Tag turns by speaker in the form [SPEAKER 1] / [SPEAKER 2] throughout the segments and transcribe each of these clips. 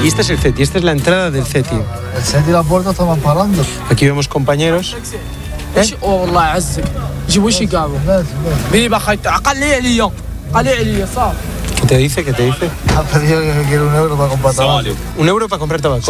[SPEAKER 1] Y este es el CETI, esta es la entrada del CETI.
[SPEAKER 2] El CETI y la puerta estaban parando.
[SPEAKER 1] Aquí vemos compañeros. ¿Qué te dice? ¿Qué te dice?
[SPEAKER 2] Ha pedido que quiere €1 para comprar tabaco.
[SPEAKER 1] €1 para comprar tabaco.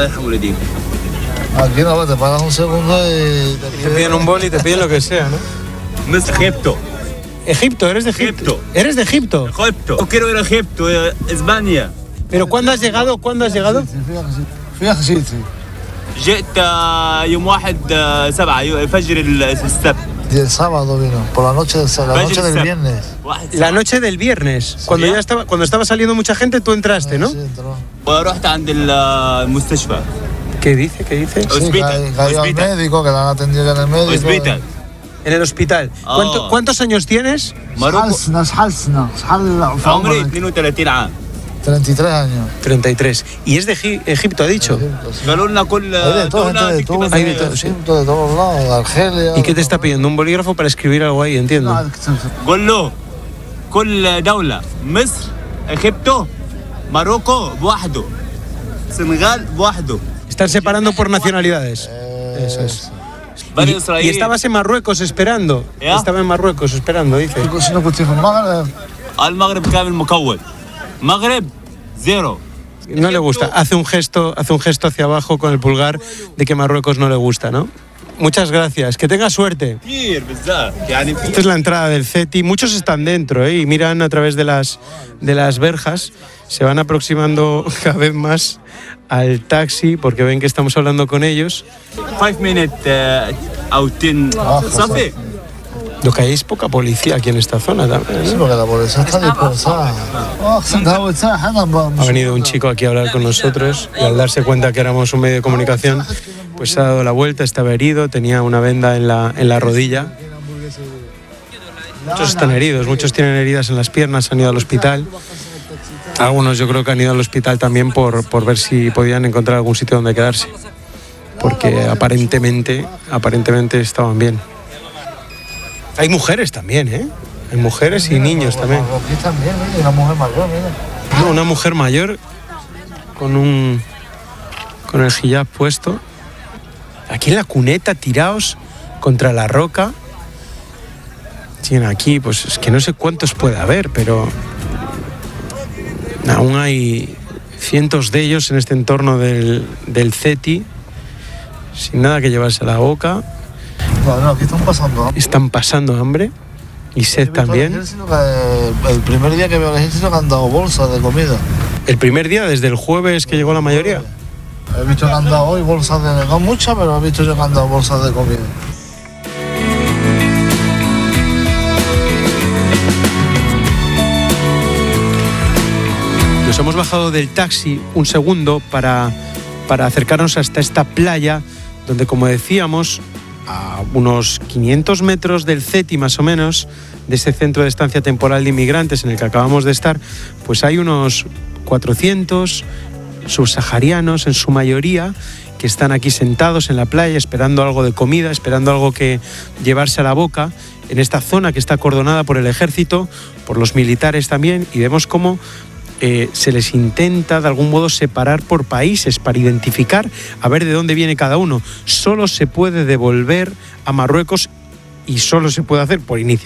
[SPEAKER 2] Aquí no, te pagas un segundo y
[SPEAKER 1] Te piden un boli y te piden lo que sea, ¿no?
[SPEAKER 3] Egipto.
[SPEAKER 1] Egipto, eres de Egipto. ¿Eres de Egipto?
[SPEAKER 3] Egipto. No quiero ir a Egipto, España.
[SPEAKER 1] ¿Pero cuándo has llegado? ¿Cuándo has llegado?
[SPEAKER 2] في أخشيتي.
[SPEAKER 3] جئت يوم 1/7 فجر السبت.
[SPEAKER 2] Y el sábado vino, por la noche del viernes.
[SPEAKER 1] La noche del viernes. Cuando estaba saliendo mucha gente, tú entraste, ¿no?
[SPEAKER 2] Sí, entró.
[SPEAKER 3] ورحت عند المستشفى.
[SPEAKER 1] ¿Qué dice? ¿Qué dice?
[SPEAKER 2] Sí, cayó al médico, que le han atendido ya en el médico.
[SPEAKER 3] Hospital.
[SPEAKER 1] En el hospital. ¿Cuántos años tienes?
[SPEAKER 2] حالسنا
[SPEAKER 3] عمري 32 عام.
[SPEAKER 2] 33 años.
[SPEAKER 1] 33. ¿Y es de Egipto, ha dicho?
[SPEAKER 3] قالوا لنا كل
[SPEAKER 2] Hay de todo,
[SPEAKER 3] دولة
[SPEAKER 2] de
[SPEAKER 3] تكتب
[SPEAKER 2] todo,
[SPEAKER 1] Hay de todo, sí.
[SPEAKER 2] de todos lados, de Argelia.
[SPEAKER 1] ¿Y qué te está pidiendo? Un bolígrafo para escribir algo ahí, entiendo.
[SPEAKER 3] قول له كل دولة مصر اجيبتو ماروكو بوحده السنغال بوحده.
[SPEAKER 1] Están separando por nacionalidades. Eso es.
[SPEAKER 3] بني
[SPEAKER 1] Y
[SPEAKER 3] إسرائيل.
[SPEAKER 1] estabas en Marruecos esperando.
[SPEAKER 3] ¿Ya?
[SPEAKER 1] Estaba en Marruecos esperando, dice.
[SPEAKER 2] Si no كنت في المغرب.
[SPEAKER 3] المغرب كامل مكون. مغرب زيرو.
[SPEAKER 1] No le gusta. Hace un gesto hacia abajo con el pulgar de que Marruecos no le gusta, ¿no? Muchas gracias. Que tenga suerte.
[SPEAKER 3] كثير بزاف يعني في.
[SPEAKER 1] Esta es la entrada del CETI. Muchos están dentro, y miran a través de las verjas. Se van aproximando cada vez más al taxi porque ven que estamos hablando con ellos.
[SPEAKER 3] 5 minutes أو 10 صافي.
[SPEAKER 1] Lo que hay es poca policía aquí en esta zona también,
[SPEAKER 2] Sí,
[SPEAKER 1] ¿no?
[SPEAKER 2] porque la policía está dispersada.
[SPEAKER 1] Ha venido un chico aquí a hablar con nosotros y al darse cuenta que éramos un medio de comunicación, pues se ha dado la vuelta, estaba herido, tenía una venda en la rodilla. Muchos están heridos, muchos tienen heridas en las piernas, han ido al hospital. Algunos yo creo que han ido al hospital también por ver si podían encontrar algún sitio donde quedarse. Porque aparentemente estaban bien. Hay mujeres también, ¿eh? Hay mujeres y niños también.
[SPEAKER 2] Aquí también, mira, una mujer mayor, mira.
[SPEAKER 1] No, una mujer mayor con el hijab puesto. Aquí en la cuneta, tirados contra la roca. Tienen aquí, pues es que no sé cuántos puede haber, pero aún hay cientos de ellos en este entorno del CETI, sin nada que llevarse a la boca.
[SPEAKER 2] No, aquí están pasando hambre.
[SPEAKER 1] Están pasando hambre y sed también.
[SPEAKER 2] El primer día que veo al ejército que han dado bolsas de comida.
[SPEAKER 1] El primer día, desde el jueves que llegó la mayoría.
[SPEAKER 2] He visto que han dado hoy bolsas de... No muchas, pero he visto yo que han dado bolsas de comida.
[SPEAKER 1] Nos hemos bajado del taxi un segundo para acercarnos hasta esta playa donde, como decíamos, a unos 500 metros del CETI más o menos, de ese centro de estancia temporal de inmigrantes en el que acabamos de estar, pues hay unos 400 subsaharianos en su mayoría que están aquí sentados en la playa esperando algo de comida, esperando algo que llevarse a la boca, en esta zona que está acordonada por el ejército, por los militares también, y vemos cómo se les intenta de algún modo separar por países para identificar a ver de dónde viene cada uno. Solo se puede devolver a Marruecos y solo se puede hacer por iniciativa